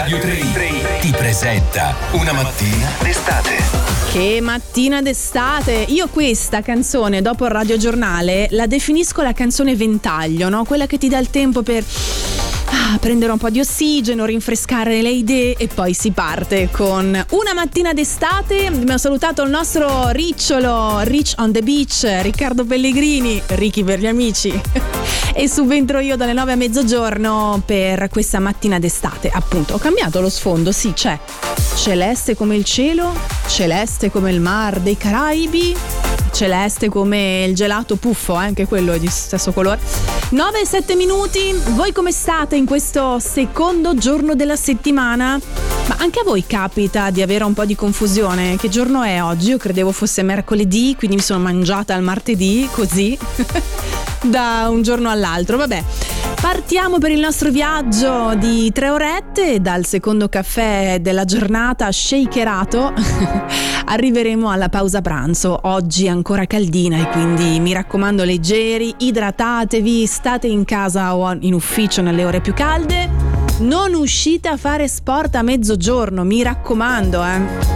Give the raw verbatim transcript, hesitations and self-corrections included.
Radio tre ti presenta Una mattina d'estate. Che mattina d'estate! Io questa canzone, dopo il radiogiornale, la definisco la canzone ventaglio, no? Quella che ti dà il tempo per ah, prendere un po' di ossigeno, rinfrescare le idee e poi si parte con Una mattina d'estate. Abbiamo salutato il nostro ricciolo, Rich on the Beach, Riccardo Pellegrini, Ricky per gli amici. E subentro io dalle nove a mezzogiorno per questa mattina d'estate. Appunto, ho cambiato lo sfondo, sì, c'è celeste come il cielo, celeste come il mar dei Caraibi, celeste come il gelato puffo, anche quello è di stesso colore. nove e sette minuti, voi come state in questo secondo giorno della settimana? Ma anche a voi capita di avere un po' di confusione? Che giorno è oggi? Io credevo fosse mercoledì, quindi mi sono mangiata il martedì, così, da un giorno all'altro. Vabbè, partiamo per il nostro viaggio di tre orette. Dal secondo caffè della giornata shakerato arriveremo alla pausa pranzo. Oggi ancora caldina e quindi mi raccomando, leggeri, idratatevi, state in casa o in ufficio nelle ore più calde. Non uscite a fare sport a mezzogiorno, mi raccomando, eh.